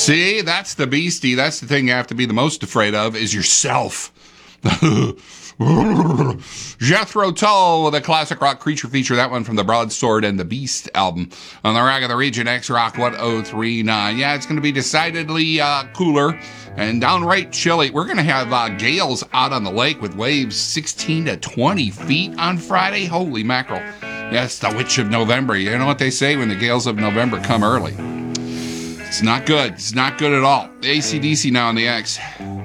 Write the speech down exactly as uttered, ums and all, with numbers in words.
See, that's the beastie. That's the thing you have to be the most afraid of is yourself. Jethro Tull with a classic rock creature feature, that one from the Broadsword and the Beast album on the Rock of the Region, X-Rock one oh three point nine. Yeah, it's going to be decidedly uh, cooler and downright chilly. We're going to have uh, gales out on the lake with waves sixteen to twenty feet on Friday. Holy mackerel. Yes, the witch of November. You know what they say when the gales of November come early. It's not good. It's not good at all. A C D C now on the X.